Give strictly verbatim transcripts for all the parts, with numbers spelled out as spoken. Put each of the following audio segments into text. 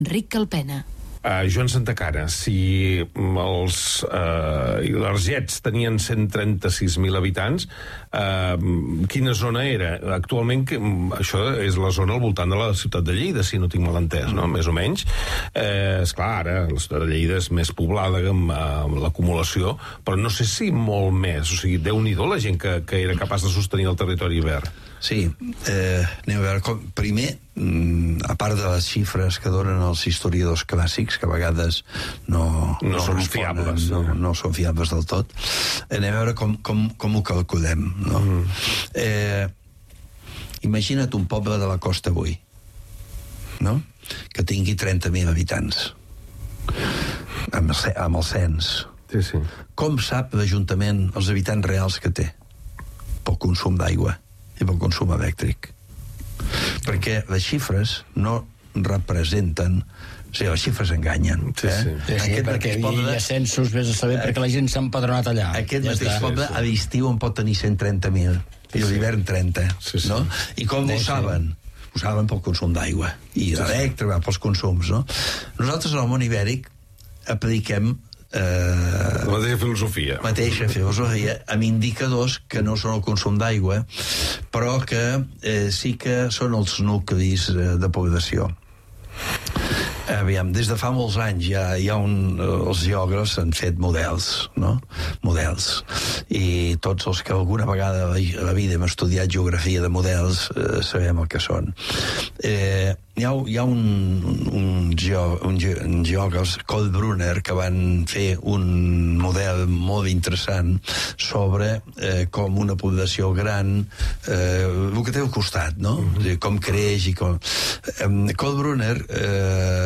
Ric Calpena. Uh, Joan Santacana, si els uh, Argets tenien cent trenta-sis mil habitants, uh, quina zona era? Actualment, que, això és la zona al voltant de la ciutat de Lleida, si no tinc mal entès, no? Més o menys. Uh, esclar, ara la ciutat de Lleida és més poblada amb, amb l'acumulació, però no sé si molt més. O sigui, Déu-n'hi-do la gent que, que era capaç de sostenir el territori ibèric. Sí, eh, anem a veure com... Primer, a part de les xifres que donen els historiadors clàssics, que a vegades no, no, no són responen, fiables, no, no són fiables del tot, anem a veure com, com, com ho calculem, no? Mm. Eh, imagina't un poble de la costa avui, no? Que tingui trenta mil habitants, amb el, amb el cens. Sí, sí. Com sap l'Ajuntament els habitants reals que té? Pel consum d'aigua i pel consum elèctric. Perquè les xifres no representen... O sigui, les xifres enganyen. Sí, eh? sí. Sí, sí, perquè poble... hi ha censos, vés a saber, eh, perquè la gent s'ha empadronat allà. Aquest ja mateix està. poble sí, sí. a l'estiu en pot tenir cent trenta mil i a l'hivern trenta, sí, sí. no? I com Sí, ho sí. saben? Ho saben pel consum d'aigua i Sí, sí. elèctric, pels consums, no? Nosaltres en el món ibèric apliquem Eh, la mateixa filosofia. mateixa filosofia amb indicadors que no són el consum d'aigua, però que eh, sí que són els nuclis eh, de població. Aviam, des de fa molts anys ja hi ha un... Els geògrafs han fet models, no? Models. I tots els que alguna vegada a la vida hem estudiat geografia de models eh, sabem el que són. Eh, hi ha, hi ha un, un, geò, un, ge, un geògraf, Kohlbrunner, que van fer un model molt interessant sobre eh, com una població gran, eh, el que té al costat, no? Mm-hmm. Com creix i com... Eh, Kohlbrunner eh,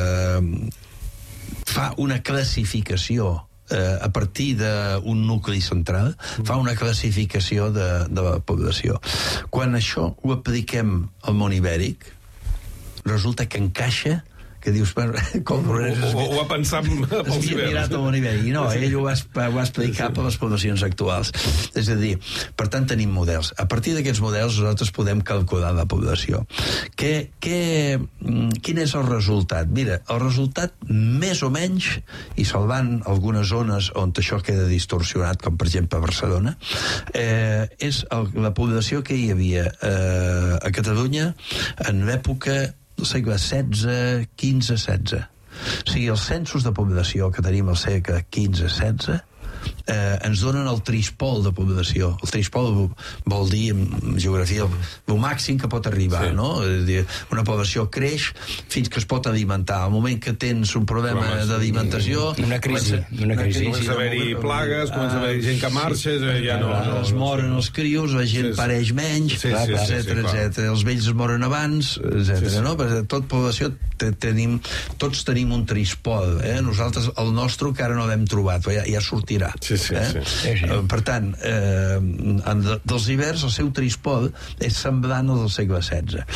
fa una classificació eh, a partir d'un nucli central, fa una classificació de, de la població. Quan això ho apliquem al món ibèric, resulta que encaixa, que dius, com ho, ho, ho va pensar pels havia mirat el món ibèric. No, ell ho va, ho va explicar per les poblacions actuals. És a dir, per tant tenim models. A partir d'aquests models nosaltres podem calcular la població. Què, què, quin és el resultat? Mira, el resultat més o menys, i salvant algunes zones on això queda distorsionat, com per exemple a Barcelona, eh, és el, la població que hi havia eh, a Catalunya en l'època del segle setze, quinze, setze. O sigui, els censos de població que tenim al segle quinze, setze eh, ens donen el trispol de població. El trispol vol dir, en geografia, el, el màxim que pot arribar, sí. No? És dir, una població creix fins que es pot alimentar. Al moment que tens un problema Problemes, d'alimentació... Una crisi. Comença, una crisi. Comença a haver-hi plagues, comença a haver-hi gent que marxa, ja no... no es moren els crios, la gent sí, sí. pareix menys, sí, sí, etcètera, sí, sí, etcètera. Els vells es moren abans, etcètera. Sí, sí. No? Perquè tot població te, tenim, tots tenim un trispol. Eh? Nosaltres, el nostre encara no l'hem trobat, però ja, ja sortirà. Sí, sí, eh? sí. Sí, sí. Per tant, eh, en de, dels hiverns el seu trispol és semblant al del segle setze.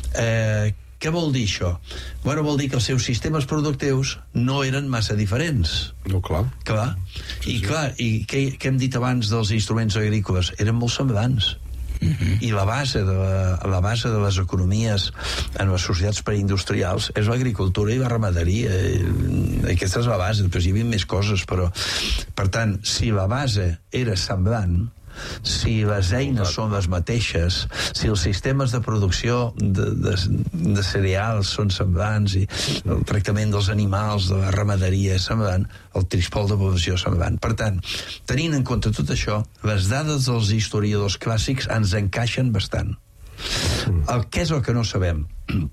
Eh, què vol dir això? Bueno, vol dir que els seus sistemes productius no eren massa diferents. No, clar. Clar. I clar, i què, què hem dit abans dels instruments agrícoles? Eren molt semblants. Uh-huh. I la base, de la, la base de les economies en les societats preindustrials és l'agricultura i la ramaderia. I aquesta és la base, després hi havia més coses, però per tant, si la base era semblant, si les eines són les mateixes, si els sistemes de producció de, de, de cereals són semblants i el tractament dels animals, de la ramaderia és semblant, el trispol de població és semblant. Per tant, tenint en compte tot això, les dades dels historiadors clàssics ens encaixen bastant. El què és el que no sabem?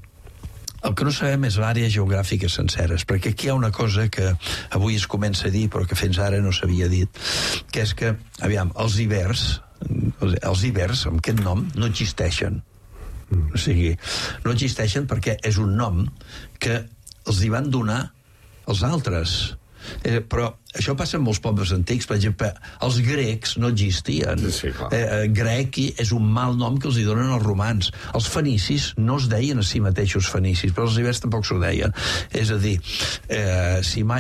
El que no sabem és l'àrea geogràfica senceres, perquè aquí hi ha una cosa que avui es comença a dir, però que fins ara no s'havia dit, que és que, aviam, els hiverns, els, els hiverns, amb aquest nom, no existeixen. O sigui, no existeixen perquè és un nom que els hi van donar els altres. Eh, però això passa en molts pobles antics. Per exemple, els grecs no existien. Sí, sí, clar. eh, grec és un mal nom que els hi donen els romans. Els fenicis no es deien a si mateixos fenicis, però els ibers tampoc s'ho deien. És a dir, eh, si mai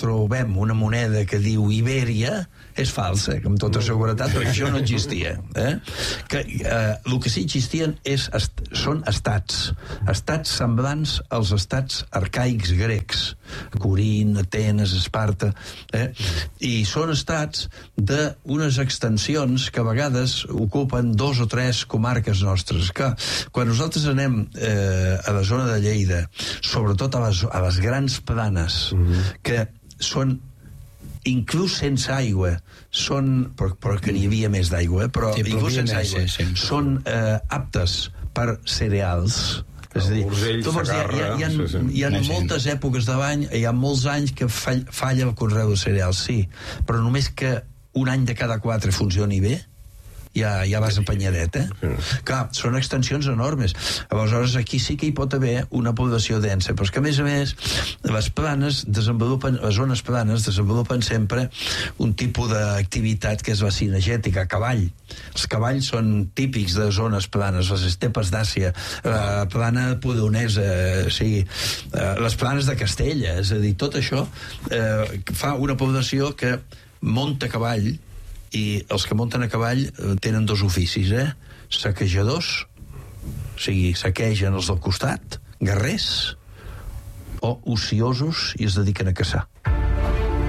trobem una moneda que diu Ibèria, és falsa, amb tota seguretat, perquè això no existia. Eh? Que, eh, el que sí existien és, est són estats. Estats semblants als estats arcaics grecs. Corint, Atenes, Esparta. Eh? I són estats d'unes extensions que a vegades ocupen dos o tres comarques nostres. Que quan nosaltres anem eh, a la zona de Lleida, sobretot a les, a les grans planes, mm-hmm. que són inclús sense aigua, són, però, però que n'hi havia més d'aigua, eh? però sí, inclús sense aigua, sí, sí. són eh, aptes per cereals. És a dir, Urgell, tu, Segarra, hi ha, hi ha, sí, sí. hi ha sí, sí. moltes èpoques de l'any, hi ha molts anys que fall, falla el conreu de cereals, sí, però només que un any de cada quatre funcioni bé, ja, ja vas empenyadet, eh? Sí. Clar, són extensions enormes. Aleshores, aquí sí que hi pot haver una població densa, però és que, a més a més, les planes desenvolupen, les zones planes desenvolupen sempre un tipus d'activitat que és la cinegètica, cavall. Els cavalls són típics de zones planes, les estepes d'Àsia, la plana polonesa, o sigui, les planes de Castella, és a dir, tot això eh, fa una població que munta a cavall, i els que munten a cavall tenen dos oficis, eh? Saquejadors, o sigui, saquegen els del costat, guerrers, o ociosos i es dediquen a caçar.